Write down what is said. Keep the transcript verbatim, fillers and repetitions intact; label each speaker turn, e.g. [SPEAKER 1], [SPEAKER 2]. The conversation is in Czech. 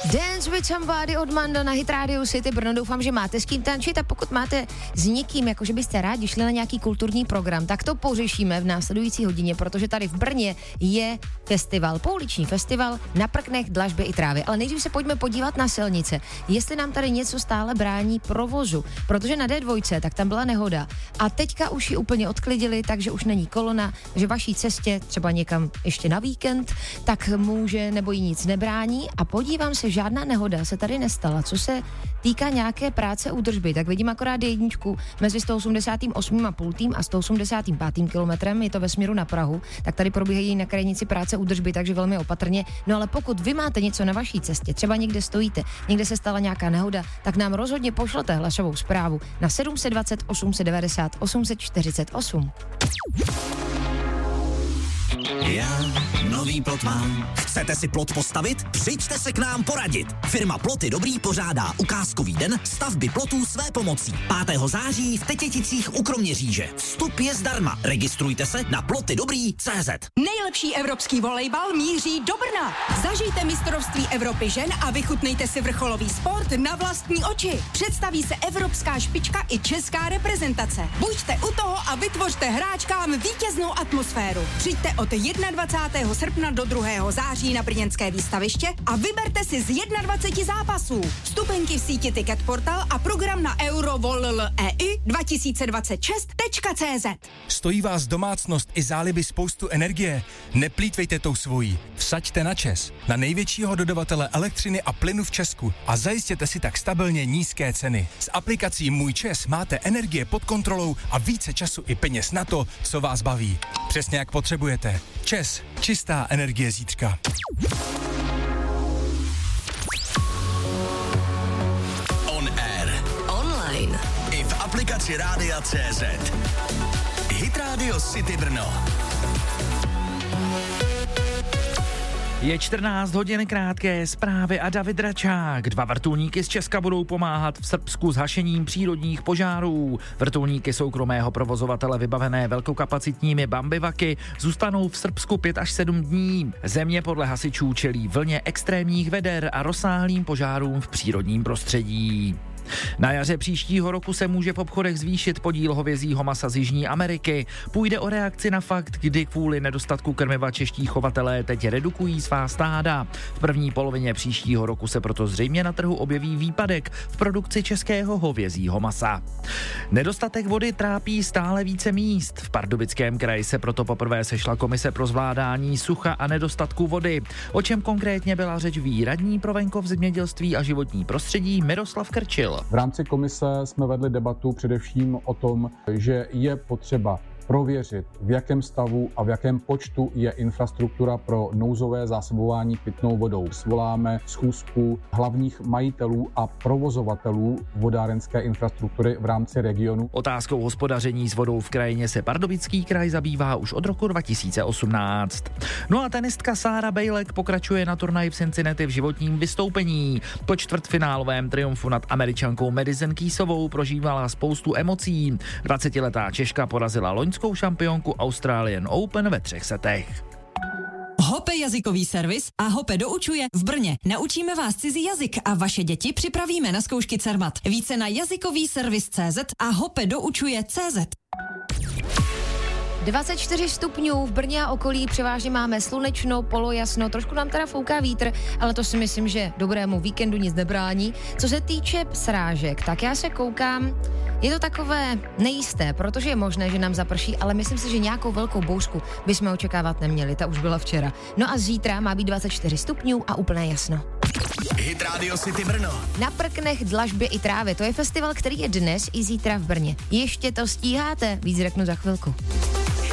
[SPEAKER 1] Dance with Somebody od Manda na Hit Radio City Brno. Doufám, že máte s kým tančit a pokud máte s někým, jakože byste rádi šli na nějaký kulturní program, tak to pořešíme v následující hodině, protože tady v Brně je festival, pouliční festival na prknech, dlažbě i trávě. Ale nejdřív se pojďme podívat na silnice, jestli nám tady něco stále brání provozu, protože na D dva tak tam byla nehoda a teďka už ji úplně odklidili, takže už není kolona, že vaší cestě třeba někam ještě na víkend, tak může nebo jí nic nebrání a podívám se, žádná nehoda se tady nestala. Co se týká nějaké práce údržby, tak vidím akorát jedničku mezi sto osmdesát osm a půl a sto osmdesát pět kilometrem, je to ve směru na Prahu, tak tady probíhají na krajnici práce údržby, takže velmi opatrně. No ale pokud vy máte něco na vaší cestě, třeba někde stojíte, někde se stala nějaká nehoda, tak nám rozhodně pošlete hlasovou zprávu na sedm set dvacet, osm set devadesát, osm set čtyřicet osm.
[SPEAKER 2] Já nový plot mám. Chcete si plot postavit? Přijďte se k nám poradit. Firma Ploty Dobrý pořádá ukázkový den stavby plotů své pomocí. pátého září v Tetěticích u Kroměříže. Vstup je zdarma. Registrujte se na ploty dobrý tečka cé zet.
[SPEAKER 3] Nejlepší evropský volejbal míří do Brna. Zažijte mistrovství Evropy žen a vychutnejte si vrcholový sport na vlastní oči. Představí se evropská špička i česká reprezentace. Buďte u toho a vytvořte hráčkám vítěznou atmosféru. Přijďte od dvacátého prvního srpna do druhého září na brněnské výstaviště a vyberte si z dvaceti jedna zápasů. Vstupenky v síti Ticket Portal a program na eurovolei dva tisíce dvacet šest tečka cé zet.
[SPEAKER 4] Stojí vás domácnost i záliby spoustu energie? Neplýtvejte tou svojí. Vsaďte na ČEZ, na největšího dodavatele elektřiny a plynu v Česku a zajistěte si tak stabilně nízké ceny. S aplikací Můj ČEZ máte energie pod kontrolou a více času i peněz na to, co vás baví. Přesně jak potřebujete. ČEZ. Čistá energie zítřka.
[SPEAKER 2] On air.
[SPEAKER 3] Online.
[SPEAKER 2] I v aplikaci Rádia tečka cé zet. Hit Radio City Brno.
[SPEAKER 5] Je čtrnáct hodin, krátké zprávy a David Račák. Dva vrtulníky z Česka budou pomáhat v Srbsku s hašením přírodních požárů. Vrtulníky soukromého provozovatele vybavené velkokapacitními bambivaky zůstanou v Srbsku pět až sedm dní. Země podle hasičů čelí vlně extrémních veder a rozsáhlým požárům v přírodním prostředí. Na jaře příštího roku se může v obchodech zvýšit podíl hovězího masa z Jižní Ameriky. Půjde o reakci na fakt, kdy kvůli nedostatku krmiva čeští chovatelé teď redukují svá stáda. V první polovině příštího roku se proto zřejmě na trhu objeví výpadek v produkci českého hovězího masa. Nedostatek vody trápí stále více míst. V Pardubickém kraji se proto poprvé sešla komise pro zvládání sucha a nedostatku vody. O čem konkrétně byla řeč, ví radní pro venkov, zemědělství a životní prostředí Miroslav Krčil.
[SPEAKER 6] V rámci komise jsme vedli debatu především o tom, že je potřeba prověřit, v jakém stavu a v jakém počtu je infrastruktura pro nouzové zásobování pitnou vodou. Svoláme schůzku hlavních majitelů a provozovatelů vodárenské infrastruktury v rámci regionu.
[SPEAKER 5] Otázkou hospodaření s vodou v krajině se Pardubický kraj zabývá už od roku dva tisíce osmnáct. No a tenistka Sára Bejlek pokračuje na turnaji v Cincinnati v životním vystoupení. Po čtvrtfinálovém triumfu nad Američankou Madison Keysovou prožívala spoustu emocí. dvacetiletá Češka porazila loňskou šampionku Australian Open ve třech setech.
[SPEAKER 3] Hope jazykový servis a Hope doučuje v Brně. Naučíme vás cizí jazyk a vaše děti připravíme na zkoušky Cermat. Více na jazykový servis tečka cé zet a Hope doučuje tečka cé zet.
[SPEAKER 1] dvacet čtyři stupňů v Brně a okolí, převážně máme slunečno, polojasno, trošku nám teda fouká vítr, ale to si myslím, že dobrému víkendu nic nebrání. Co se týče srážek, tak já se koukám, je to takové nejisté, protože je možné, že nám zaprší, ale myslím si, že nějakou velkou bouřku bychom očekávat neměli, ta už byla včera. No a zítra má být dvacet čtyři stupňů a úplné jasno.
[SPEAKER 2] Hit Radio City Brno.
[SPEAKER 1] Na prknech, dlažbě i trávě, to je festival, který je dnes i zítra v Brně. Ještě to stíháte? Víc řeknu za chvilku.